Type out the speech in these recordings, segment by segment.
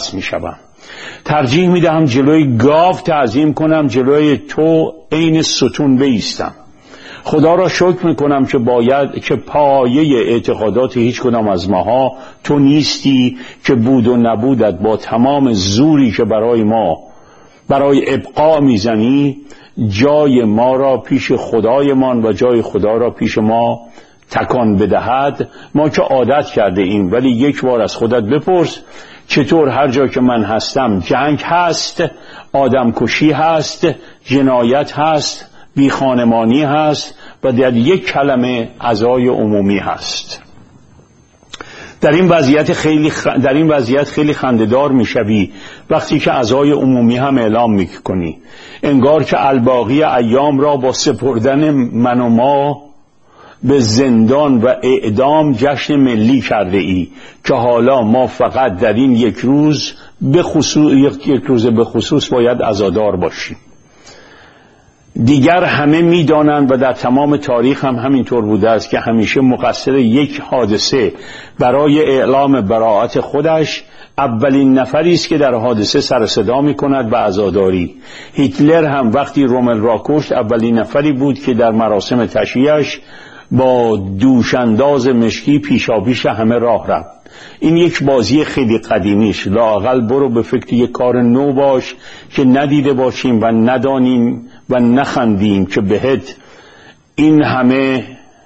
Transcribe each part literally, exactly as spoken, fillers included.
میشوم. ترجیح میدهم جلوی گاو تعظیم کنم، جلوی تو عین ستون بایستم. خدا را شکر میکنم که باید که پایه اعتقادات هیچ کدام از ماها تو نیستی، که بود و نبودت با تمام زوری که برای ما برای ابقا میزنی، جای ما را پیش خدایمان و جای خدا را پیش ما تکان بدهد. ما که عادت کرده ایم، ولی یک بار از خودت بپرس چطور هر جا که من هستم جنگ هست، آدم کشی هست، جنایت هست، بی خانمانی هست و در یک کلمه عزای عمومی هست. در این وضعیت خیلی خ... در این وضعیت خیلی خنده‌دار میشوی وقتی که عزای عمومی هم اعلام میکنی، انگار که الباقی ایام را با سپردن من و ما به زندان و اعدام جشن ملی کرده ای که حالا ما فقط در این یک روز به خصوص یک روز به خصوص باید عزادار باشیم. دیگر همه میدانند و در تمام تاریخ هم همینطور بوده است که همیشه مقصر یک حادثه برای اعلام براءت خودش اولین نفری است که در حادثه سر صدا می‌کند به عزاداری. هیتلر هم وقتی رومل را کشت اولین نفری بود که در مراسم تشییعش با دوشانداز مشکی پیشاپیش همه راه رفت. این یک بازی خیلی قدیمیش. لااقل برو به فکر یک کار نو باش که ندیده باشیم و ندانیم و نخندیم که بهت این همه.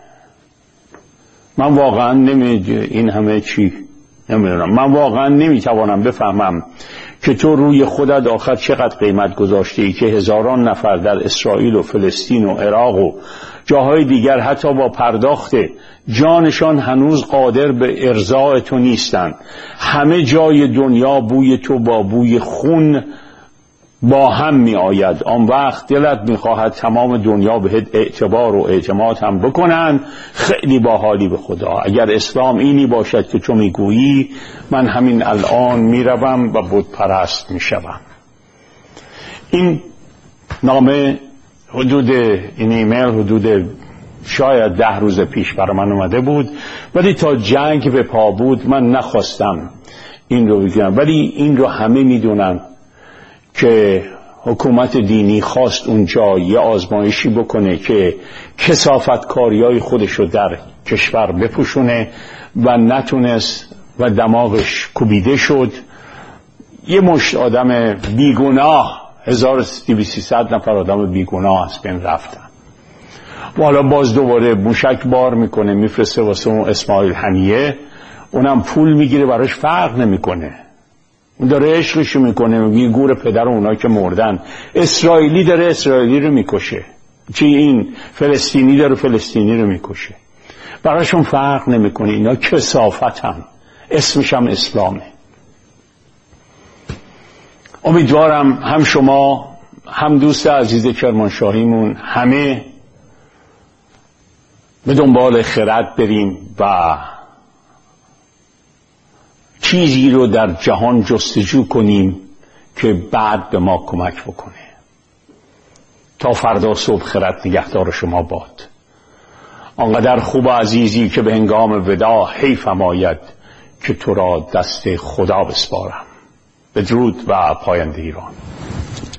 من واقعا نمی این همه چی نمیدونم من واقعا نمیتوانم بفهمم که تو روی خودت آخر چقدر قیمت گذاشته ای که هزاران نفر در اسرائیل و فلسطین و عراق و جاهای دیگر حتی با پرداخت جانشان هنوز قادر به ارضاء تو نیستند. همه جای دنیا بوی تو با بوی خون با هم می آید. آن وقت دلت می خواهد تمام دنیا بهت اعتبار و اعتماد هم بکنن. خیلی باحالی به خدا. اگر اسلام اینی باشد که تو می گویی، من همین الان می روم و بت پرست می شوم. این نامه حدود این ایمیل حدود شاید ده روز پیش برای من اومده بود، ولی تا جنگ به پا بود من نخواستم این رو بگم، ولی این رو همه می دونن که حکومت دینی خواست اونجا یه آزمایشی بکنه که کثافتکاریای خودش رو در کشور بپوشونه و نتونست و دماغش کوبیده شد. یه مشت آدم بیگناه، هزار و سیصد نفر آدم بیگناه از بین رفتن. و حالا باز دوباره موشک بار میکنه میفرسته واسه اون اسماعیل هنیه، اونم پول میگیره، براش فرق نمیکنه، اون داره عشقشو میکنه، میگه گور پدر اونا که مردن. اسرائیلی داره اسرائیلی رو میکشه، چی این فلسطینی داره فلسطینی رو میکشه، براشون فرق نمیکنه. اینا کثافتن، اسمش هم اسلامه. امیدوارم هم شما هم دوست عزیز کرمانشاهیمون همه به دنبال خرد بریم و چیزی رو در جهان جستجو کنیم که بعد به ما کمک بکنه. تا فردا صبح خرد نگهدار شما باد. آنقدر خوب و عزیزی که به هنگام وداع حیفم آید که تو را دست خدا بسپارم. بدرود و پاینده ایران.